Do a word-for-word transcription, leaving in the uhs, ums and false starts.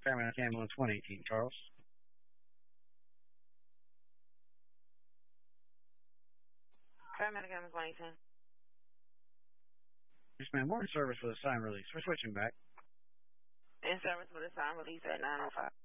Paramedic Ambulance one eighteen, Charles. Paramedic Ambulance one eighteen. Yes, ma'am. We're in service with a sign release. We're switching back. In service with a sign release at nine oh five.